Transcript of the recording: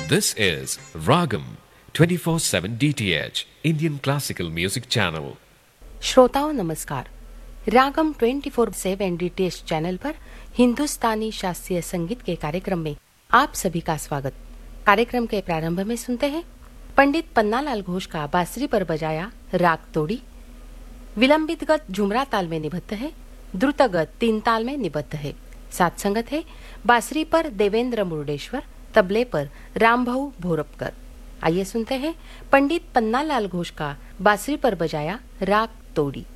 This is Ragam 24/7 DTH Indian Classical Music Channel. श्रोताओं नमस्कार। रागम 24/7 DTH channel पर हिंदुस्तानी शास्त्रीय संगीत के कार्यक्रम में आप सभी का स्वागत। कार्यक्रम के प्रारंभ में सुनते हैं पंडित पन्नालाल घोष का बांसुरी पर बजाया राग तोड़ी। विलंबित गत झुमरा ताल में निबद्ध है, द्रुत गत तीन ताल में निबद्ध है। साथ संगत है बांसुरी पर देवेंद्र मुर्डेश्वर, तबले पर रामभाऊ भोरपकर। आइए सुनते हैं पंडित पन्नालाल घोष का बांसुरी पर बजाया राग तोड़ी।